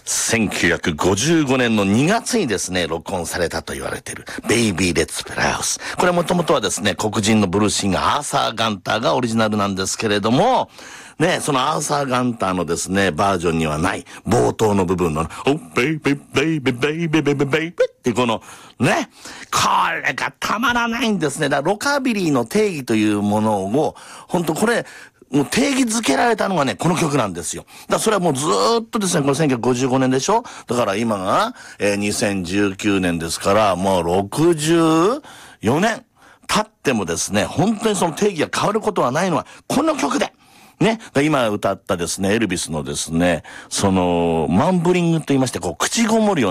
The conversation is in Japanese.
1955年の2月にですね、録音されたと言われている、ベイビー・レッツ・プレイハウス。これもともとはですね、黒人のブルースシンガー、アーサー・ガンターがオリジナルなんですけれども、ね、そのアーサー・ガンターのですね、バージョンにはない、冒頭の部分の、お、ベイビー、ベイビー、ベイビー、ベイビー、ベイビーってこの、ね、これがたまらないんですね。だからロカビリーの定義というものを、本当これ、もう定義づけられたのがね、この曲なんですよ。だからそれはもうずーっとですね、これ1955年でしょ？だから今が、2019年ですから、もう64年経ってもですね、本当にその定義が変わることはないのは、この曲で。ね。今歌ったですね、エルビスのですね、その、マンブリングと言いまして、こう、口ごもりを